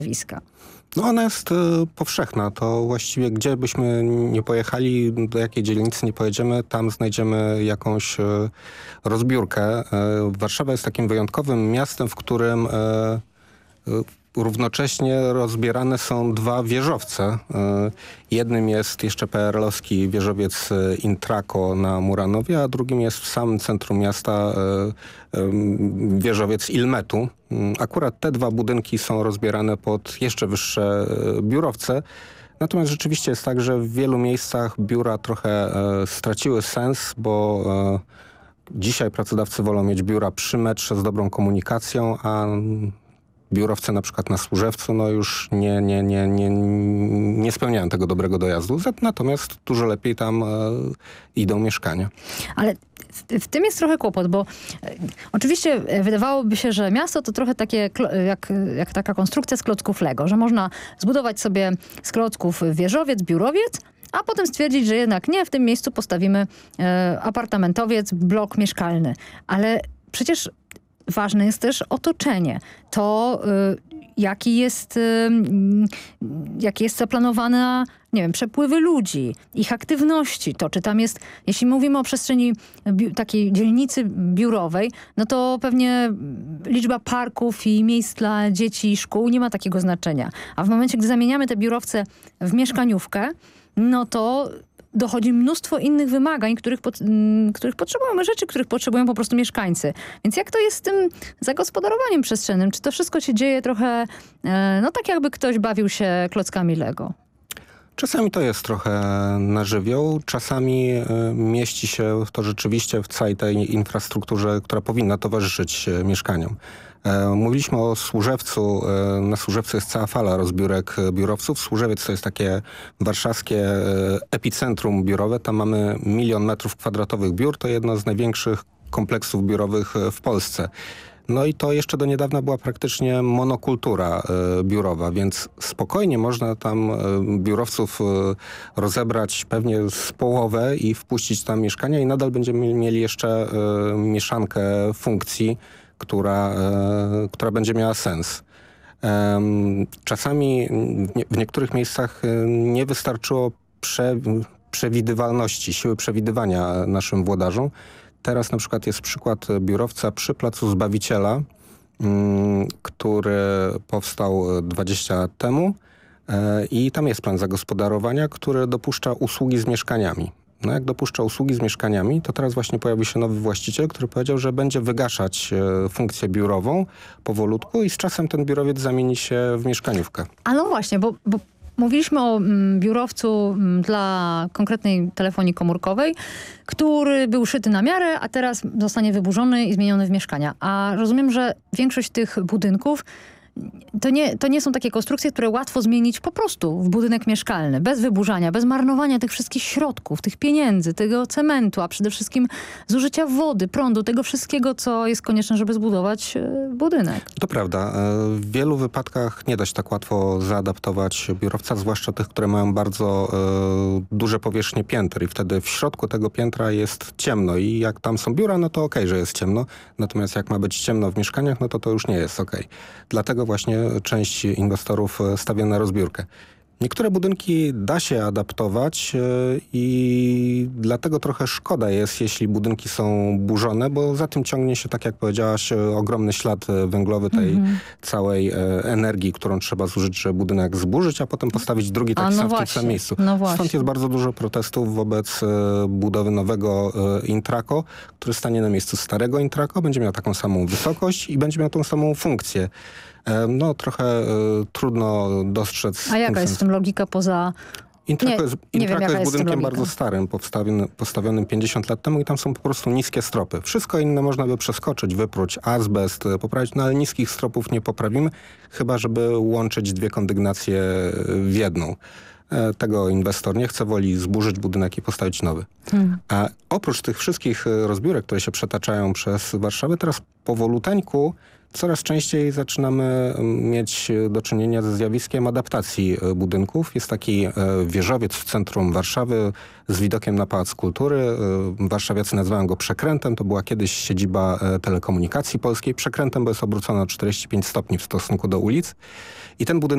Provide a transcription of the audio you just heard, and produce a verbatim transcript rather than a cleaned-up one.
zjawiska? No ona jest y, powszechna. To właściwie gdzie byśmy nie pojechali, do jakiej dzielnicy nie pojedziemy, tam znajdziemy jakąś y, rozbiórkę. Y, Warszawa jest takim wyjątkowym miastem, w którym y, y, równocześnie rozbierane są dwa wieżowce. Jednym jest jeszcze P R L-owski wieżowiec Intraco na Muranowie, a drugim jest w samym centrum miasta wieżowiec Ilmetu. Akurat te dwa budynki są rozbierane pod jeszcze wyższe biurowce. Natomiast rzeczywiście jest tak, że w wielu miejscach biura trochę straciły sens, bo dzisiaj pracodawcy wolą mieć biura przy metrze z dobrą komunikacją, a biurowce na przykład na Służewcu no już nie, nie, nie, nie, nie spełniają tego dobrego dojazdu. Natomiast dużo lepiej tam e, idą mieszkania. Ale w, w tym jest trochę kłopot, bo e, oczywiście wydawałoby się, że miasto to trochę takie jak, jak taka konstrukcja z klocków Lego, że można zbudować sobie z klocków wieżowiec, biurowiec, a potem stwierdzić, że jednak nie, w tym miejscu postawimy e, apartamentowiec, blok mieszkalny. Ale przecież ważne jest też otoczenie. To, y, jaki jest, y, jakie jest zaplanowane, nie wiem, przepływy ludzi, ich aktywności. To, czy tam jest, jeśli mówimy o przestrzeni bi- takiej dzielnicy biurowej, no to pewnie liczba parków i miejsc dla dzieci i szkół nie ma takiego znaczenia. A w momencie, gdy zamieniamy te biurowce w mieszkaniówkę, no to dochodzi mnóstwo innych wymagań, których, pot, m, których potrzebują, rzeczy, których potrzebują po prostu mieszkańcy. Więc jak to jest z tym zagospodarowaniem przestrzennym? Czy to wszystko się dzieje trochę, e, no tak jakby ktoś bawił się klockami Lego? Czasami to jest trochę na żywioł, czasami y, mieści się to rzeczywiście w całej tej infrastrukturze, która powinna towarzyszyć y, mieszkaniom. E, mówiliśmy o Służewcu. E, na Służewcu jest cała fala rozbiórek biurowców. Służewiec to jest takie warszawskie e, epicentrum biurowe. Tam mamy milion metrów kwadratowych biur. To jedno z największych kompleksów biurowych w Polsce. No i to jeszcze do niedawna była praktycznie monokultura y, biurowa, więc spokojnie można tam y, biurowców y, rozebrać pewnie z połowę i wpuścić tam mieszkania i nadal będziemy mieli jeszcze y, mieszankę funkcji, która, y, która będzie miała sens. Um, czasami nie, w niektórych miejscach y, nie wystarczyło prze, przewidywalności, siły przewidywania naszym włodarzom. Teraz na przykład jest przykład biurowca przy Placu Zbawiciela, mm, który powstał dwadzieścia lat temu e, i tam jest plan zagospodarowania, który dopuszcza usługi z mieszkaniami. No jak dopuszcza usługi z mieszkaniami, to teraz właśnie pojawił się nowy właściciel, który powiedział, że będzie wygaszać e, funkcję biurową powolutku i z czasem ten biurowiec zamieni się w mieszkaniówkę. A no właśnie, bo... bo... Mówiliśmy o mm, biurowcu mm, dla konkretnej telefonii komórkowej, który był szyty na miarę, a teraz zostanie wyburzony i zmieniony w mieszkania. A rozumiem, że większość tych budynków to nie, to nie są takie konstrukcje, które łatwo zmienić po prostu w budynek mieszkalny, bez wyburzania, bez marnowania tych wszystkich środków, tych pieniędzy, tego cementu, a przede wszystkim zużycia wody, prądu, tego wszystkiego, co jest konieczne, żeby zbudować budynek. To prawda. W wielu wypadkach nie da się tak łatwo zaadaptować biurowca, zwłaszcza tych, które mają bardzo e, duże powierzchnie pięter i wtedy w środku tego piętra jest ciemno i jak tam są biura, no to okej, że jest ciemno. Natomiast jak ma być ciemno w mieszkaniach, no to to już nie jest okej. Dlatego właśnie część inwestorów stawia na rozbiórkę. Niektóre budynki da się adaptować i dlatego trochę szkoda jest, jeśli budynki są burzone, bo za tym ciągnie się, tak jak powiedziałaś, ogromny ślad węglowy tej mm-hmm. całej energii, którą trzeba zużyć, żeby budynek zburzyć, a potem postawić drugi taki no sam właśnie, w tym samym miejscu. No Stąd jest bardzo dużo protestów wobec budowy nowego Intraco, który stanie na miejscu starego Intraco, będzie miał taką samą wysokość i będzie miał tą samą funkcję. No trochę y, trudno dostrzec... A jaka jest w tym logika poza... Intraco nie, jest, nie Intraco wiem, jest jest budynkiem bardzo starym, postawionym, postawionym pięćdziesiąt lat temu i tam są po prostu niskie stropy. Wszystko inne można by przeskoczyć, wypróć azbest, poprawić, no ale niskich stropów nie poprawimy, chyba żeby łączyć dwie kondygnacje w jedną. Tego inwestor nie chce, woli zburzyć budynek i postawić nowy. Hmm. A oprócz tych wszystkich rozbiórek, które się przetaczają przez Warszawę, teraz powoluteńku coraz częściej zaczynamy mieć do czynienia ze zjawiskiem adaptacji budynków. Jest taki wieżowiec w centrum Warszawy z widokiem na Pałac Kultury. Warszawiacy nazywają go Przekrętem. To była kiedyś siedziba Telekomunikacji Polskiej. Przekrętem, bo jest obrócona o czterdzieści pięć stopni w stosunku do ulic. I ten budynek